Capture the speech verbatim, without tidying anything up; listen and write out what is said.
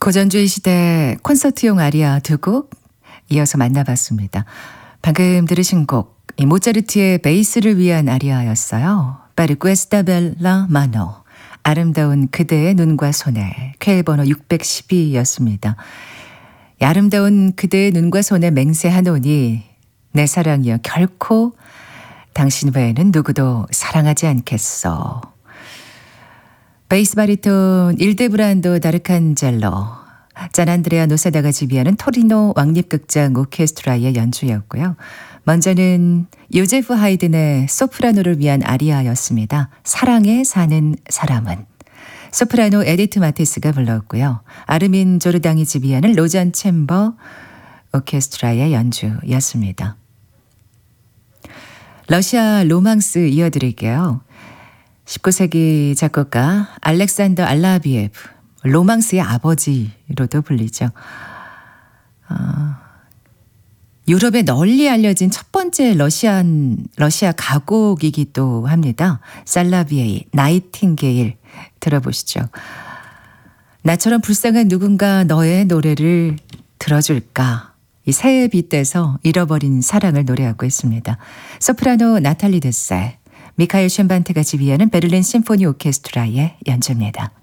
고전주의 시대 콘서트용 아리아 두 곡 이어서 만나봤습니다. 방금 들으신 곡, 이 모차르트의 베이스를 위한 아리아였어요. Per questa bella mano, 아름다운 그대의 눈과 손에, 쾌번호 육백십이였습니다. 아름다운 그대의 눈과 손에 맹세하노니 내 사랑이여 결코 당신 외에는 누구도 사랑하지 않겠어. 베이스 바리톤 일데브란도 다르칸젤로, 짠안드레아 노사다가 지휘하는 토리노 왕립극장 오케스트라의 연주였고요. 먼저는 요제프 하이든의 소프라노를 위한 아리아였습니다. 사랑에 사는 사람은. 소프라노 에디트 마티스가 불렀고요. 아르민 조르당이 지휘하는 로잔 챔버 오케스트라의 연주였습니다. 러시아 로망스 이어드릴게요. 십구 세기 작곡가 알렉산더 알라비에브, 로망스의 아버지로도 불리죠. 어, 유럽에 널리 알려진 첫 번째 러시안, 러시아 가곡이기도 합니다. 살라비에이, 나이팅게일 들어보시죠. 나처럼 불쌍한 누군가 너의 노래를 들어줄까. 이 새에 빗대서 잃어버린 사랑을 노래하고 있습니다. 소프라노 나탈리 데세, 미카엘 셴반테가 지휘하는 베를린 심포니 오케스트라의 연주입니다.